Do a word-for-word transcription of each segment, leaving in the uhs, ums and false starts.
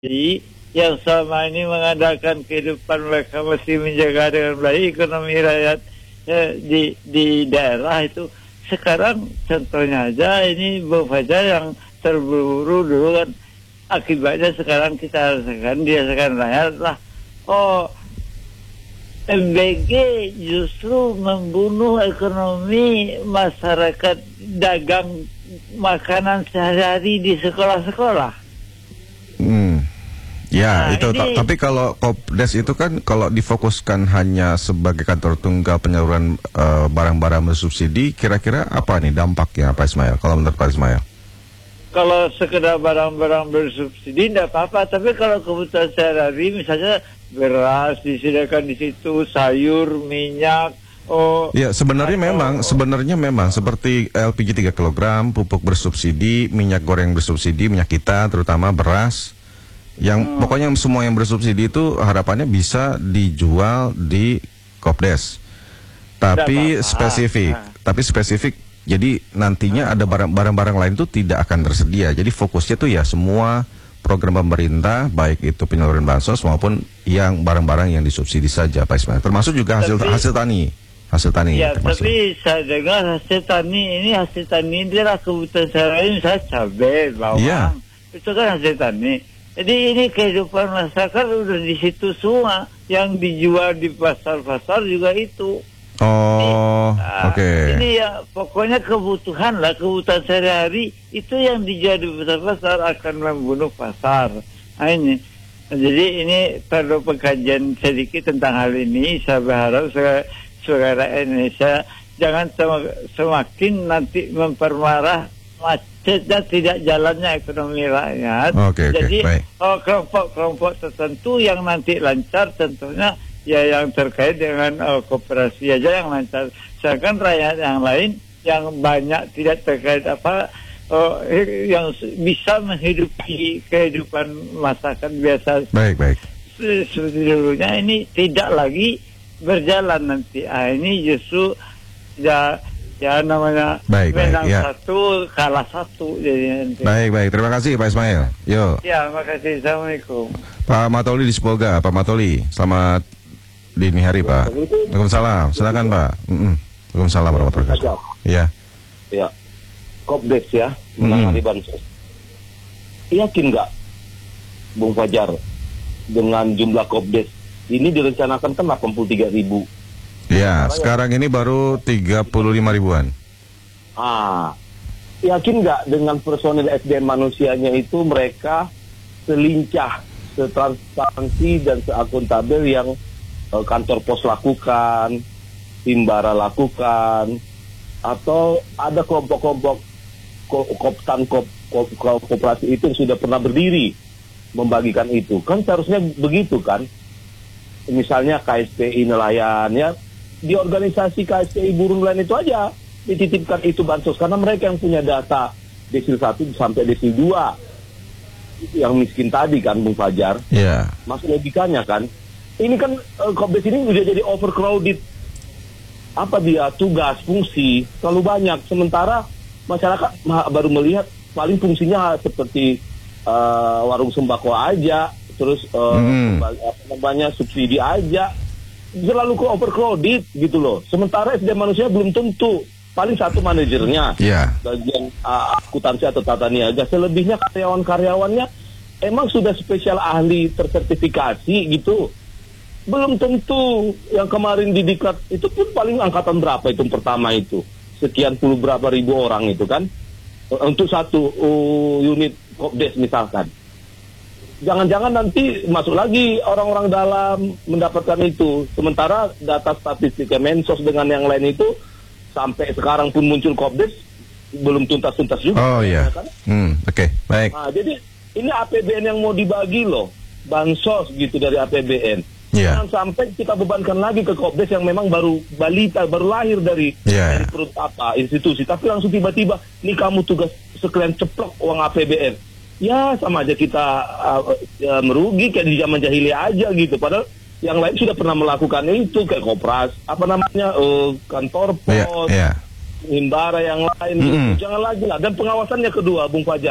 yang selama ini mengadakan kehidupan mereka mesti menjaga dengan baik ekonomi rakyat eh, di di daerah itu. Sekarang contohnya aja ini Bung Fajar yang terburu-buru dulu kan, akibatnya sekarang kita rasakan, dirasakan rakyat lah. Oh, M B G justru membunuh ekonomi masyarakat dagang makanan sehari-hari di sekolah-sekolah. Hmm. Ya, Nah, itu. ini, Tapi kalau Kopdes itu kan kalau difokuskan hanya sebagai kantor tunggal penyaluran uh, barang-barang bersubsidi, kira-kira apa nih dampaknya Pak Ismail? Kalau menurut Pak Ismail? kalau sekedar barang-barang bersubsidi tidak apa-apa, tapi kalau kebutuhan sehari-hari misalnya beras disediakan di situ, sayur, minyak, oh ya sebenarnya atau, memang sebenarnya memang seperti L P G tiga kilogram, pupuk bersubsidi, minyak goreng bersubsidi, minyak kita terutama beras, yang hmm. pokoknya semua yang bersubsidi itu harapannya bisa dijual di Kopdes, tapi apa-apa. spesifik, Nah. tapi spesifik. Jadi nantinya ada barang-barang lain itu tidak akan tersedia. Jadi fokusnya tuh ya semua program pemerintah, baik itu penyaluran bansos maupun yang barang-barang yang disubsidi saja, Pak Ismail. Termasuk juga hasil Tapi, hasil tani, hasil tani. Ya, termasuk. tapi saya dengar hasil tani ini hasil tani ini adalah kebutuhan sehari-hari, misalnya cabai, bawang, Iya. itu kan hasil tani. Jadi ini kehidupan masyarakat udah di situ semua, yang dijual di pasar-pasar juga itu. Oh, Nah, oke. Okay. Ini ya pokoknya kebutuhan lah, kebutuhan sehari-hari itu yang dijual di pasar-pasar akan membunuh pasar. Nah ini, jadi ini perlu pengkajian sedikit tentang hal ini. Saya berharap sebagai rakyat Indonesia jangan semakin nanti mempermarah macetnya tidak jalannya ekonomi rakyat. Okay, jadi okay, oh, kelompok-kelompok tertentu yang nanti lancar tentunya ya yang terkait dengan uh, koperasi aja yang lancar. Sedangkan rakyat yang lain yang banyak tidak terkait apa uh, yang bisa menghidupi kehidupan masyarakat biasa. Baik, baik. Seperti dulunya ini tidak lagi berjalan nanti. Ah, ini justru ya ya namanya baik, menang baik, ya. satu kalah satu jadi nanti. Baik, baik. Terima kasih Pak Ismail. Yo. Ya, makasih. Assalamualaikum. Pak Matoli di Sibolga. Pak Matoli, selamat dini hari Pak. Waalaikumsalam. Silakan Pak. Mm-mm. Waalaikumsalam warahmatullahi wabarakatuh. Iya. Ya. Kopdes ya menangani mm. bansos. Yakin nggak, Bung Fajar, dengan jumlah Kopdes ini direncanakan kan delapan puluh tiga ribu. Iya. Sekarang ini baru tiga puluh lima ribuan. Ah, yakin nggak dengan personil S D M manusianya itu mereka selincah, setransparansi dan seakuntabel yang kantor pos lakukan, Himbara lakukan, atau ada kelompok-kelompok koptan kop, kop, kop, kooperasi itu yang sudah pernah berdiri membagikan itu. Kan seharusnya begitu kan. Misalnya K S P I nelayan ya, di organisasi K S P I buruh nelayan itu aja dititipkan itu bansos, karena mereka yang punya data desil satu sampai desil dua yang miskin tadi kan Bung Fajar. Iya. Yeah. Masuk logikanya kan. Ini kan uh, Kopdes ini udah jadi overcrowded, apa dia tugas fungsi terlalu banyak, sementara masyarakat baru melihat paling fungsinya seperti uh, warung sembako aja, terus uh, hmm. apa namanya subsidi aja, selalu ke overcrowded gitu loh. Sementara S D M manusia belum tentu, paling satu manajernya, yeah. bagian uh, akuntansi atau tata niaga, selebihnya karyawan-karyawannya emang sudah spesial ahli tersertifikasi gitu. Belum tentu. Yang kemarin di Diklat itu pun paling angkatan berapa itu pertama itu, sekian puluh berapa ribu orang itu kan untuk satu uh, unit Kopdes misalkan. Jangan-jangan nanti masuk lagi orang-orang dalam mendapatkan itu, sementara data statistik Mensos dengan yang lain itu sampai sekarang pun muncul Kopdes belum tuntas-tuntas juga. Oh iya. Kan? Hmm, oke, okay. Baik. Nah, jadi ini A P B N yang mau dibagi loh, bansos gitu dari A P B N. Yeah. Jangan sampai kita bebankan lagi ke Kopdes yang memang baru balita, baru lahir dari, yeah. dari perut apa institusi, tapi langsung tiba-tiba nih kamu tugas sekalian ceplok uang A P B N. Ya sama aja kita uh, uh, merugi kayak di zaman jahiliyah aja gitu. Padahal yang lain sudah pernah melakukan itu kayak Kopras, apa namanya uh, kantor pos, yeah, yeah. Himbara yang lain. Mm-hmm. Gitu. Jangan lagi lah. Dan pengawasannya kedua, Bung Fajar,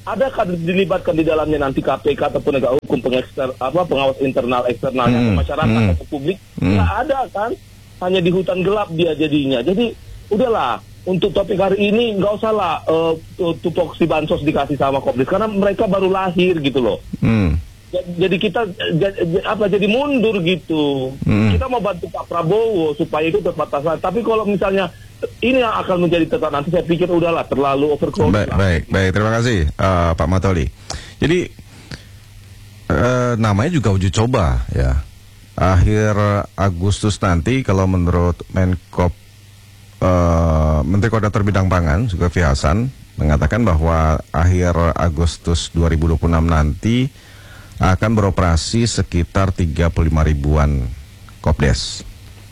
ada kan dilibatkan di dalamnya nanti K P K atau penegak hukum, pengekster, apa pengawas internal eksternalnya Hmm. atau masyarakat Hmm. atau publik, Hmm. nggak ada kan, hanya di hutan gelap dia jadinya. Jadi udahlah, untuk topik hari ini nggak usah lah uh, tupoksi bansos dikasih sama Kopdis karena mereka baru lahir gitu loh. Hmm. Jadi kita j- j- apa jadi mundur gitu. Hmm. Kita mau bantu Pak Prabowo supaya itu tepat sasaran. Tapi kalau misalnya ini yang akan menjadi tepat nanti, saya pikir udahlah terlalu overcrowded. Baik, baik, baik. Terima kasih uh, Pak Matoli. Jadi uh, namanya juga uji coba ya. Akhir Agustus nanti kalau menurut Menkop uh, Menteri Koordinator Bidang Pangan Zulkifli Hasan mengatakan bahwa akhir Agustus dua ribu dua puluh enam nanti akan beroperasi sekitar tiga puluh lima ribuan Kopdes.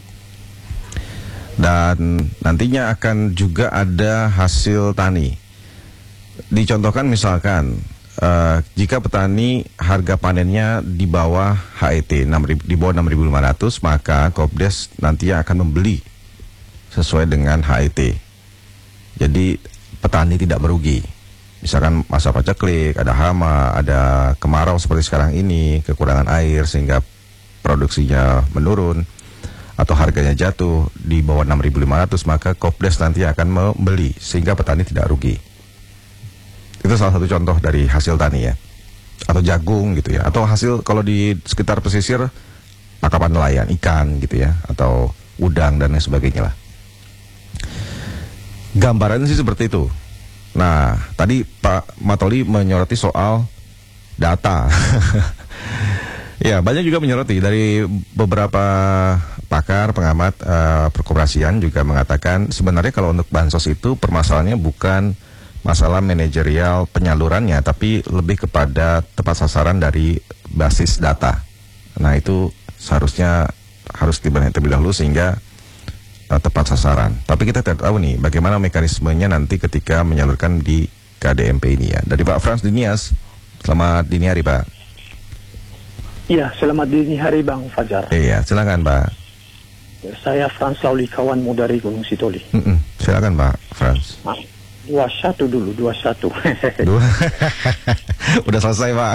Dan nantinya akan juga ada hasil tani. Dicontohkan misalkan uh, jika petani harga panennya di bawah H E T enam ribu, di bawah enam ribu lima ratus, maka Kopdes nantinya akan membeli sesuai dengan H E T. Jadi petani tidak merugi. Misalkan masa paceklik, ada hama, ada kemarau seperti sekarang ini, kekurangan air sehingga produksinya menurun atau harganya jatuh di bawah enam ribu lima ratus, maka Kopdes nanti akan membeli sehingga petani tidak rugi. Itu salah satu contoh dari hasil tani ya. Atau jagung gitu ya. Atau hasil kalau di sekitar pesisir tangkapan nelayan, ikan gitu ya, atau udang dan lain sebagainya lah. Gambarannya sih seperti itu. Nah, tadi Pak Matoli menyoroti soal data. Ya, banyak juga menyoroti dari beberapa pakar, pengamat uh, perkoperasian juga mengatakan sebenarnya kalau untuk bansos itu permasalahannya bukan masalah manajerial penyalurannya, tapi lebih kepada tepat sasaran dari basis data. Nah, itu seharusnya harus dibenahi terlebih dahulu sehingga uh, tepat sasaran. Tapi kita tidak tahu nih bagaimana mekanismenya nanti ketika menyalurkan di K D M P ini ya. Dari Pak Frans Dinias, selamat dini hari Pak. Iya, selamat dini hari Bang Fajar. Iya, silakan Pak. Saya Frans Lauli, kawan muda dari Gunung Sitoli. Mm-mm. Silakan Pak Frans. Nah, dua satu dulu, dua satu. Dua. Udah selesai Pak.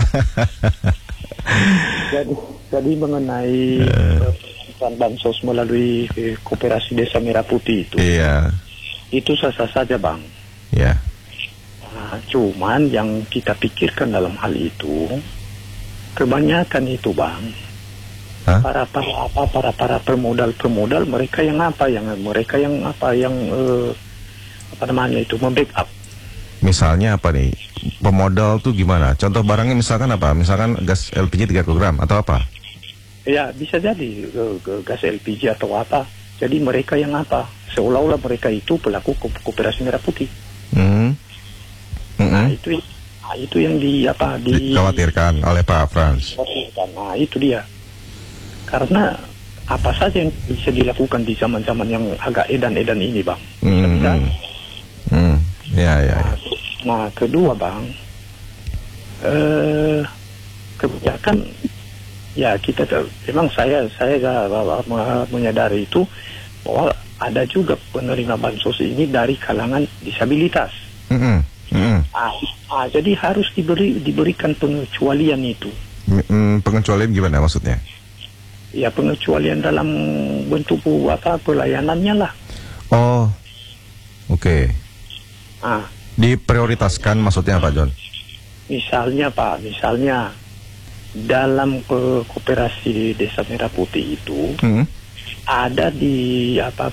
jadi, jadi mengenai uh. bansos melalui eh, Koperasi Desa Merah Putih itu, Iya. itu sah-sah saja Bang. Iya. Nah, cuman yang kita pikirkan dalam hal itu, kebanyakan itu Bang, Hah? para para apa para para pemodal pemodal mereka yang apa yang mereka yang apa yang eh, apa namanya itu membackup. Misalnya apa nih? Pemodal tuh gimana? Contoh barangnya misalkan apa? Misalkan gas L P G tiga kilogram atau apa? Ya bisa jadi eh, eh, gas L P G atau apa. Jadi mereka yang apa? Seolah-olah mereka itu pelaku ko- Koperasi Merah Putih. Hmm. Nah Mm-mm. itu nah, itu yang di apa di Dikhawatirkan oleh Pak Frans. Nah itu dia. Karena apa saja yang bisa dilakukan di zaman-zaman yang agak edan-edan ini Bang. Hmm. Dan, Hmm. Ya, ya, ya. nah kedua Bang, eh, kebijakan ya kita tahu- memang saya saya uh, menyadari itu bahwa ada juga penerima bansos ini dari kalangan disabilitas. Mm-mm. Mm-mm. Ah, ah, jadi harus diberi diberikan pengecualian itu. Mm, pengecualian gimana maksudnya? Ya pengecualian dalam bentuk apa pelayanannya lah. Oh, oke. Ah, Diprioritaskan maksudnya Pak John? misalnya Pak, misalnya dalam ke Koperasi Desa Merah Putih itu Hmm. ada di apa